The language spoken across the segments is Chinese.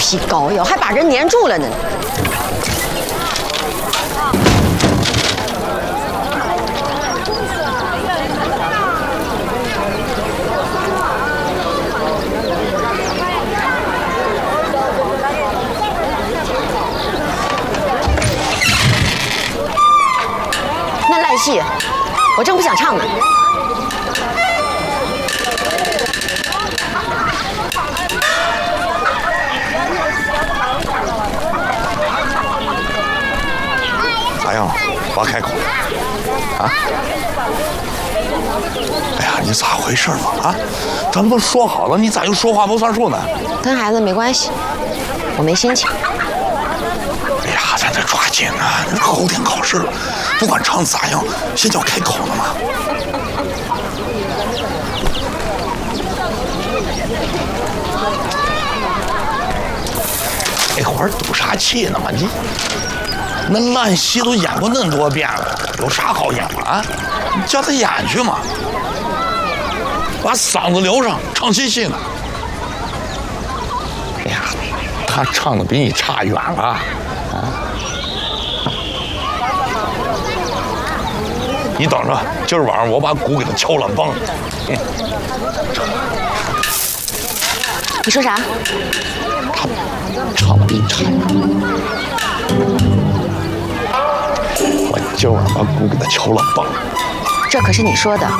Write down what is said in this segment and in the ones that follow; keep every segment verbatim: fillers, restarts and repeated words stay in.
皮膏药，还把人粘住了呢。那烂戏，我正不想唱呢。 咋样？我开口了啊！哎呀，你咋回事嘛？啊，咱们都说好了，你咋又说话不算数呢？ 跟孩子没关系，我没心情。 哎呀，咱得抓紧啊！后天考试了，不管唱咋样，先叫开口了嘛。这会儿赌啥气呢嘛你？ 那烂戏都演过那么多遍了，有啥好演的啊？你叫他演去嘛，把嗓子留上，唱新戏呢。哎呀，他唱的比你差远了啊！你等着，今儿晚上我把鼓给他敲烂崩。嗯、 你说啥？ 他唱的比你差远。 我今晚把鼓给他敲了棒， 这可是你说的。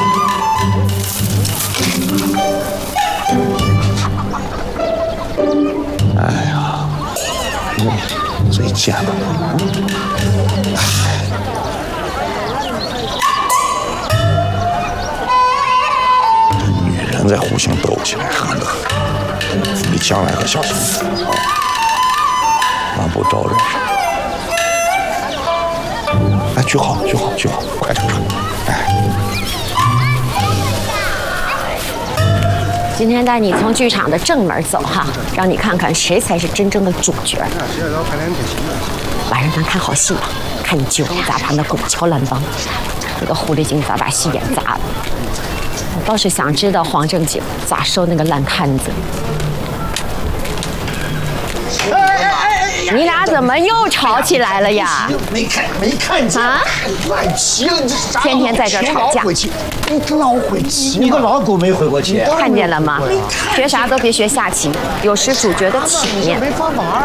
哎呀，你最贱了！女人在互相斗起来很乐，你将来可小心点啊，那不招人烦。 哎，举好，举好，举好，快点唱！哎， 今天带你从剧场的正门走哈，让你看看谁才是真正的主角。晚上咱看好戏吧，看你舅咋把那鼓敲烂梆，那个狐狸精咋把戏演砸了。我倒是想知道黄正经咋收那个烂摊子。 你俩怎么又吵起来了呀？ 没看没看见啊？乱齐了，你这啥？ 天天在这吵架。 你老回棋，你个老狗没回过去。 看见了吗？学啥都别学下棋，有失主角的体面。 没法玩。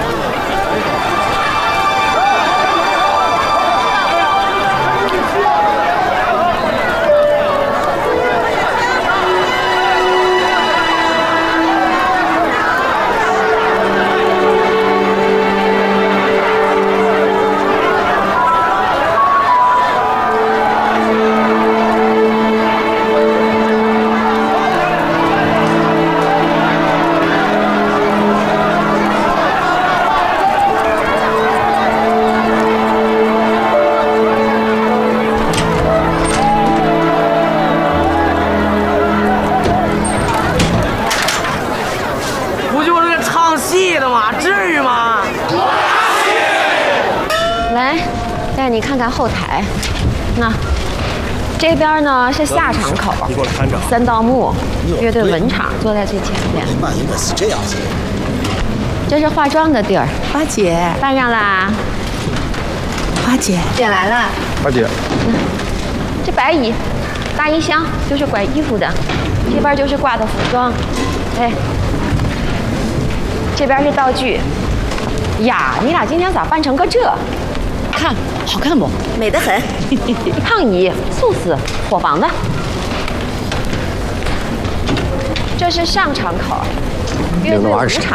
带你看看后台，那这边呢是下场口，三道木乐队文场坐在最前边。 嘛应该是这样子。 这是化妆的地儿， 花姐办上啦。 花姐， 姐来了。 花姐， 嗯，这白椅，大衣箱就是拐衣服的，这边就是挂的服装，哎，这边是道具。呀，你俩今天咋扮成个这？ 看，好看不？ 美得很。 烫衣、素丝、伙房的。这是上场口，乐队舞场。